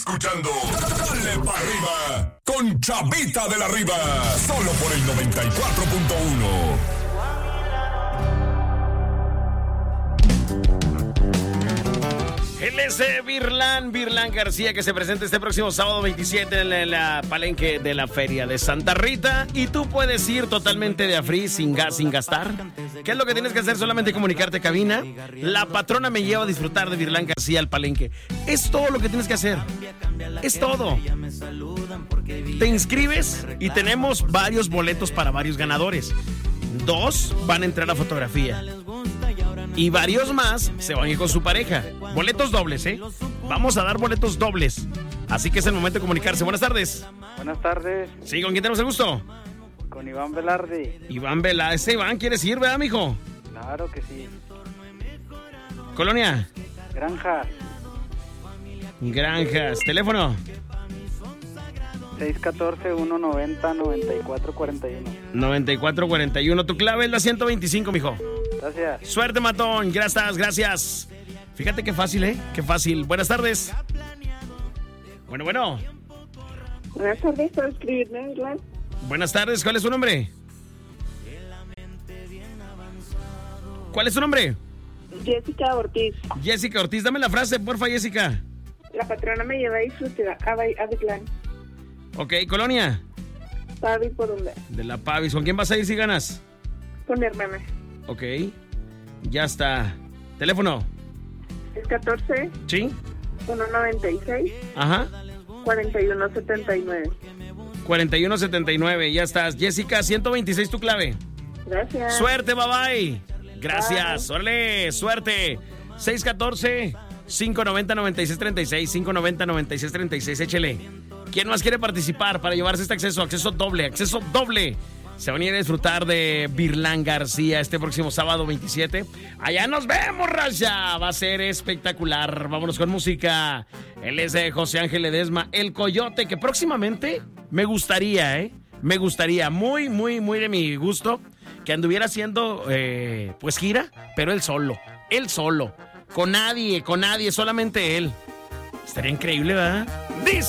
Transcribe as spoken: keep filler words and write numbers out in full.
Escuchando Dale pa' Arriba con Chavita de la Riva, solo por el noventa y cuatro punto uno. Él es eh, Virlán, Virlán García, que se presenta este próximo sábado veintisiete en la, la palenque de la Feria de Santa Rita. Y tú puedes ir totalmente de a free, sin gas, sin gastar. ¿Qué es lo que tienes que hacer? Solamente comunicarte a cabina. La patrona me lleva a disfrutar de Virlán García al palenque. Es todo lo que tienes que hacer. Es todo. Te inscribes y tenemos varios boletos para varios ganadores. Dos van a entrar a fotografía. Y varios más se van a ir con su pareja. Boletos dobles, ¿eh? Vamos a dar boletos dobles. Así que es el momento de comunicarse. Buenas tardes. Buenas tardes. Sí, ¿con quién tenemos el gusto? Con Iván Velarde. Iván Velarde. Ese Iván, ¿quieres ir, verdad, mijo? Claro que sí. Colonia. Granjas. Granjas. Teléfono. seis uno cuatro, uno nueve cero, nueve cuatro cuatro uno. noventa y cuatro cuarenta y uno. Tu clave es la ciento veinticinco, mijo. Gracias. Suerte, matón. Gracias, gracias. Fíjate qué fácil, ¿eh? Qué fácil. Buenas tardes. Bueno, bueno. Buenas tardes, ¿puedo escribirme, Virlán? Buenas tardes, ¿cuál es su nombre? ¿Cuál es su nombre? Jessica Ortiz. Jessica Ortiz, dame la frase, porfa, Jessica. La patrona me lleva a disfrutar a, a Virlán. Ok, Colonia. Pavi, ¿por dónde? De la Pavis. ¿Con quién vas a ir si ganas? Con mi hermana. Ok. Ya está. Teléfono. Es catorce. Sí. uno noventa y seis. Ajá. cuarenta y uno setenta y nueve. cuarenta y uno setenta y nueve. Ya estás. Jessica, ciento veintiséis tu clave. Gracias. Suerte, bye bye. Gracias. Bye. Órale, suerte. seis uno cuatro, cinco nueve cero, nueve seis tres seis. cinco nueve cero, nueve seis tres seis. Échele. ¿Quién más quiere participar para llevarse este acceso? Acceso doble, acceso doble. Se van a ir a disfrutar de Virlán García este próximo sábado veintisiete. Allá nos vemos, raza. Va a ser espectacular. Vámonos con música. Él es de José Ángel Ledesma, El Coyote, que próximamente me gustaría, ¿eh? Me gustaría, muy, muy, muy de mi gusto, que anduviera haciendo, eh, pues, gira, pero él solo. Él solo. Con nadie, con nadie, solamente él. Estaría increíble, ¿verdad? Dice...